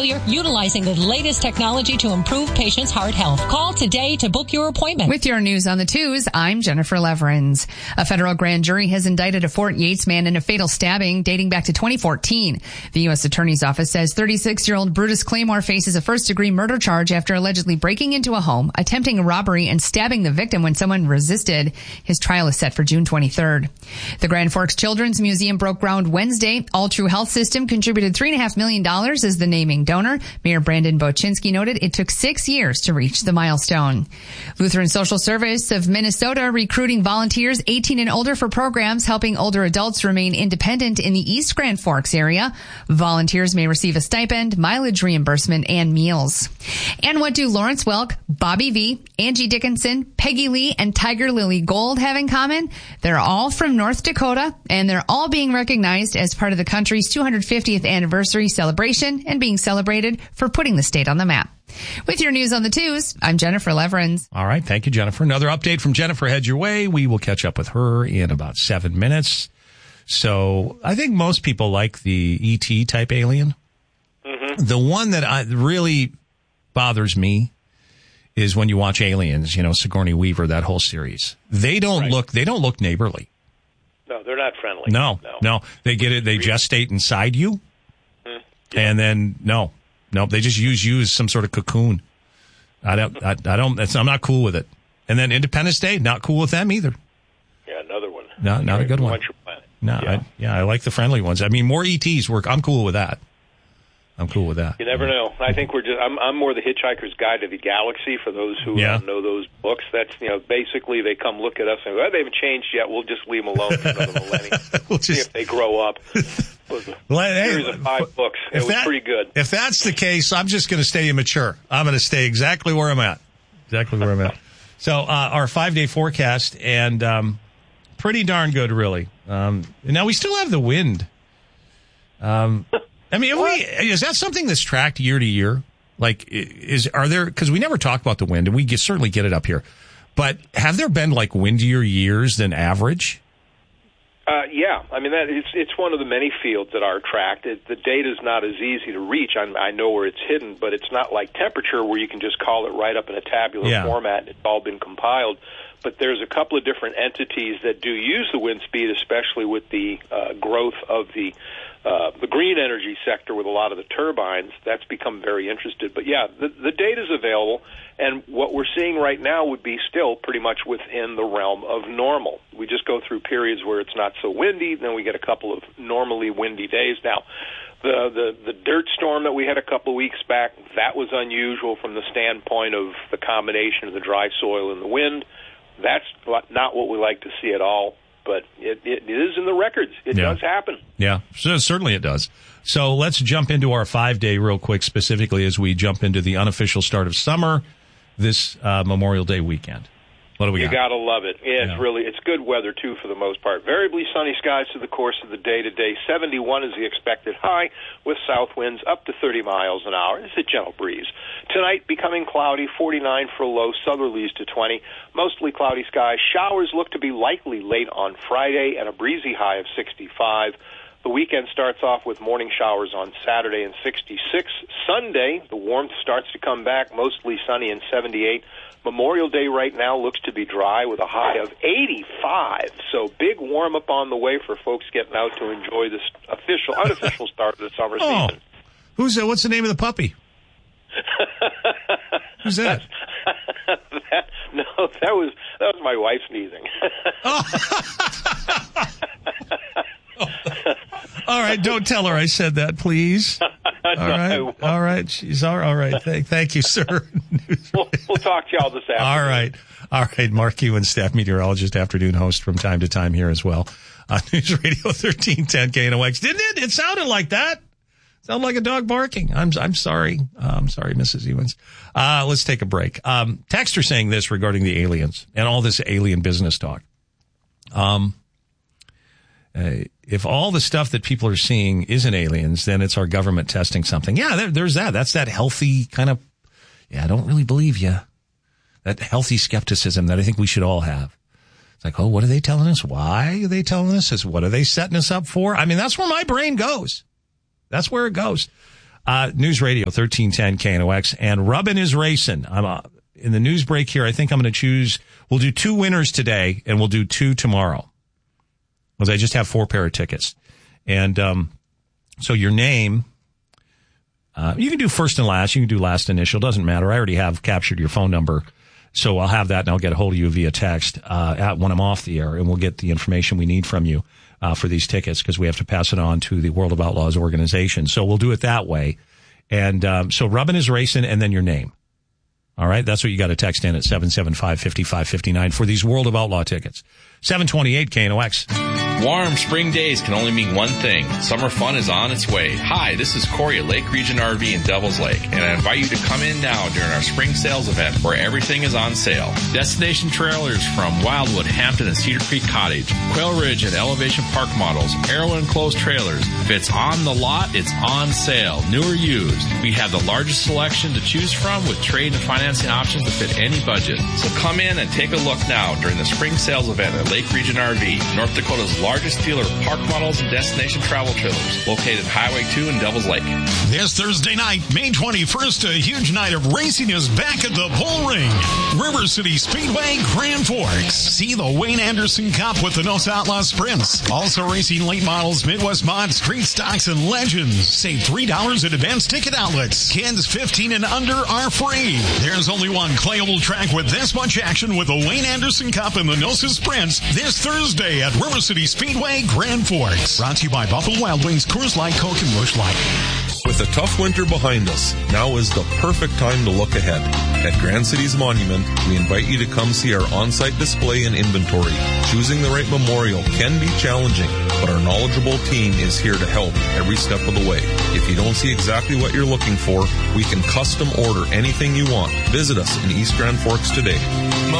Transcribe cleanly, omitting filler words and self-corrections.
failure utilizing the latest technology to improve patients' heart health. Call today to book your appointment. With your news on the twos, I'm Jennifer Leverins. A federal grand jury has indicted a Fort Yates man in a fatal stabbing dating back to 2014. The U.S. Attorney's Office says 36-year-old Brutus Claymore faces a first-degree murder charge after allegedly breaking into a home, attempting a robbery, and stabbing the victim when someone resisted. His trial is set for June 23rd. The Grand Forks Children's Museum broke ground Wednesday. All True Health System contributed $3.5 million as the naming donor. Mayor Brandon Bochinsky noted it took 6 years to reach the milestone. Lutheran Social Service of Minnesota recruiting volunteers 18 and older for programs helping older adults remain independent in the East Grand Forks area. Volunteers may receive a stipend, mileage reimbursement, and meals. And what do Lawrence Welk, Bobby V, Angie Dickinson, Peggy Lee, and Tiger Lily Gold have in common? They're all from North Dakota, and they're all being recognized as part of the country's 250th anniversary celebration and being celebrated for putting the state on the map. With your news on the twos, I'm Jennifer Leverins. All right. Thank you, Jennifer. Another update from Jennifer heads your way. We will catch up with her in about 7 minutes. So I think most people like the E.T. type alien. Mm-hmm. The one that really bothers me is when you watch Aliens, Sigourney Weaver, that whole series. They don't look neighborly. No, they're not friendly. No. They get it. They gestate inside you. Yeah. And then, no, they just use you as some sort of cocoon. I'm not cool with it. And then Independence Day, not cool with them either. Yeah, another one. No, not a good one. No, I like the friendly ones. I mean, more ETs work. I'm cool with that. You never know. I think I'm more the Hitchhiker's Guide to the Galaxy for those who know those books. That's, basically they come look at us and go, they haven't changed yet. We'll just leave them alone for another millennium. See if they grow up. It was a series of 5 books. It was pretty good. If that's the case, I'm just going to stay immature. I'm going to stay exactly where I'm at. So our 5-day forecast, and pretty darn good, really. Now, we still have the wind. I mean, is that something that's tracked year to year? Like, because we never talk about the wind, and we certainly get it up here. But have there been, windier years than average? Yeah. I mean, it's one of the many fields that are tracked. The data's not as easy to reach. I know where it's hidden, but it's not like temperature where you can just call it right up in a tabular format and it's all been compiled. But there's a couple of different entities that do use the wind speed, especially with the growth of the green energy sector with a lot of the turbines. That's become very interested. But, yeah, the data's available, and what we're seeing right now would be still pretty much within the realm of normal. We just go through periods where it's not so windy, then we get a couple of normally windy days. Now, the dirt storm that we had a couple of weeks back, that was unusual from the standpoint of the combination of the dry soil and the wind. That's not what we like to see at all. But it is in the records. It does happen. Yeah, certainly it does. So let's jump into our 5-day real quick, specifically as we jump into the unofficial start of summer this Memorial Day weekend. What do we got? You got to love it. Yeah, it's good weather, too, for the most part. Variably sunny skies through the course of the day today. 71 is the expected high, with south winds up to 30 miles an hour. It's a gentle breeze. Tonight, becoming cloudy, 49 for low, southerlies to 20. Mostly cloudy skies. Showers look to be likely late on Friday, and a breezy high of 65. The weekend starts off with morning showers on Saturday and 66. Sunday, the warmth starts to come back, mostly sunny and 78. Memorial Day right now looks to be dry with a high of 85. So big warm-up on the way for folks getting out to enjoy this unofficial start of the summer season. Who's that? What's the name of the puppy? Who's that? That was my wife sneezing. All right, don't tell her I said that, please. All right. She's all right. Thank you, sir. We'll talk to y'all this afternoon. All right. Mark Ewan, staff meteorologist, afternoon host from time to time here as well on News Radio 1310 KNOX. Didn't it? It sounded like that. Sounded like a dog barking. I'm sorry. I'm sorry, Mrs. Ewans. Let's take a break. Texter saying this regarding the aliens and all this alien business talk. If all the stuff that people are seeing isn't aliens, then it's our government testing something. Yeah, there's that. That's that healthy kind of, I don't really believe you. That healthy skepticism that I think we should all have. It's like, what are they telling us? Why are they telling us this? What are they setting us up for? I mean, that's where my brain goes. That's where it goes. News Radio 1310 KNOX, and Rubbin is racing. I'm in the news break here. I think I'm going to choose. We'll do 2 winners today, and we'll do 2 tomorrow, because I just have 4 pair of tickets. And so your name, you can do first and last. You can do last initial. Doesn't matter. I already have captured your phone number, so I'll have that, and I'll get a hold of you via text when I'm off the air, and we'll get the information we need from you for these tickets, because we have to pass it on to the World of Outlaws organization. So we'll do it that way. And so Rubbin is racing, and then your name. All right, that's what you got to text in at 775-5559 for these World of Outlaw tickets. 728 KNOX. Warm spring days can only mean one thing. Summer fun is on its way. Hi, this is Corey at Lake Region RV in Devils Lake, and I invite you to come in now during our spring sales event where everything is on sale. Destination trailers from Wildwood, Hampton, and Cedar Creek Cottage, Quail Ridge and Elevation Park models, Arrow enclosed trailers. If it's on the lot, it's on sale, new or used. We have the largest selection to choose from with trade and financing options to fit any budget. So come in and take a look now during the spring sales event at Lake Region RV, North Dakota's largest dealer of park models and destination travel trailers, located Highway 2 in Devils Lake. This Thursday night, May 21st, a huge night of racing is back at the Bull Ring. River City Speedway, Grand Forks. See the Wayne Anderson Cup with the Nos Outlaw Sprints. Also racing late models, Midwest Mod, Street Stocks, and Legends. Save $3 at advanced ticket outlets. Kids 15 and under are free. There's only one Clayoval track with this much action with the Wayne Anderson Cup and the Nosa Sprints this Thursday at River City Speedway, Grand Forks. Brought to you by Buffalo Wild Wings, Coors Light, Coke, and Busch Light. With a tough winter behind us, now is the perfect time to look ahead. At Grand Cities Monument, we invite you to come see our on-site display and inventory. Choosing the right memorial can be challenging, but our knowledgeable team is here to help every step of the way. If you don't see exactly what you're looking for, we can custom order anything you want. Visit us in East Grand Forks today.